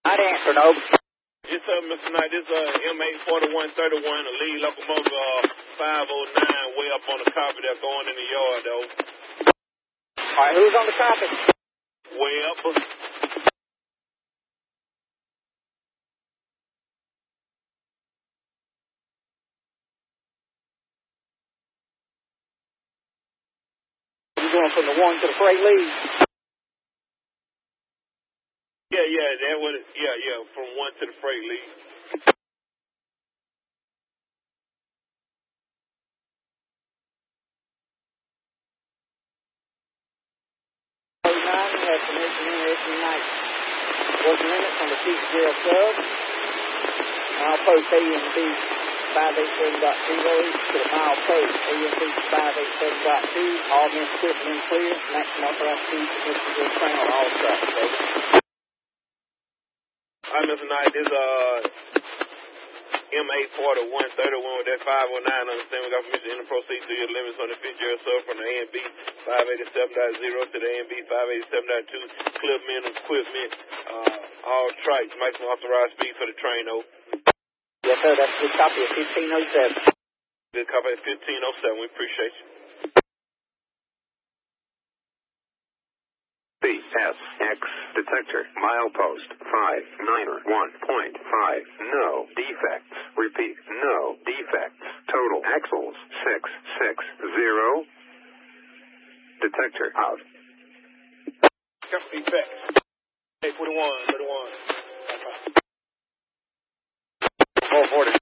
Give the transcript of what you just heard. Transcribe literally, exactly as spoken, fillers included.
I'd answer, no. Yes, sir, Mister Knight. This is uh, M eight forty-one thirty-one, a lead locomotive uh, five oh nine, way up on the carpet there, going in the yard, though. All right, who's on the carpet? Way up. You going from the one to the freight lead? Yeah, yeah, that would, yeah, yeah, from one to the freight lead. oh nine, you have permission in here tonight. Working limits on the seat zero sub. Mile post A M B five eight seven point zero to the mile post A M B five eight seven point two. All men equipment in clear. Maximum authorized speed to the train on all traffic, baby. All right, Mister Knight, this is uh, M eight forty-one thirty-one with that five oh nine. Understand we got permission to proceed through your limits on the Fitzgerald sub from the A M B five eighty-seven point zero to the A M B five eighty-seven point two. Clip men equipment, uh, all trikes. Maximum authorized speed for the train, though. Yes, sir. That's a good copy of fifteen oh seven. Good copy of fifteen oh seven. We appreciate you. B S X detector milepost five nine one point five. No defects. Repeat, no defects. Total axles six six zero. Detector out. Got defects. eight forty-one, thirty-one. four forty.